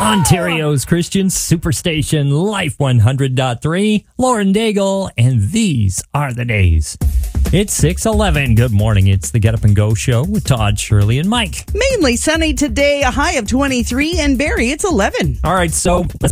Ontario's Christian Superstation, Life 100.3, Lauren Daigle, and these are the days. It's 6:11. Good morning. It's the Get Up and Go show with Todd, Shirley, and Mike. Mainly sunny today, a high of 23, and Barrie, it's 11. All right, so let's